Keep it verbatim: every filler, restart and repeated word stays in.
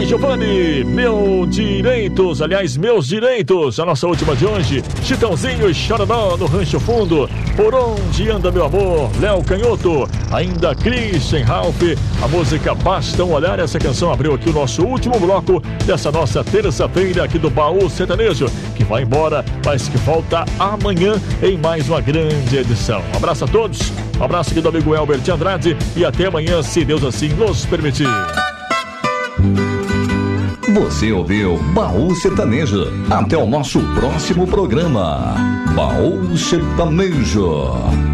Oi, Giovanni, meu direitos, aliás, meus direitos. A nossa última de hoje, Chitãozinho e Chororó no Rancho Fundo. Por onde anda meu amor, Léo Canhoto. Ainda Christian Ralph, a música Basta um Olhar. Essa canção abriu aqui o nosso último bloco dessa nossa terça-feira aqui do Baú Sertanejo, que vai embora, mas que volta amanhã em mais uma grande edição. Um abraço a todos, um abraço aqui do amigo Elbert Andrade e até amanhã, se Deus assim nos permitir. Você ouviu Baú Sertanejo. Até o nosso próximo programa. Baú Sertanejo.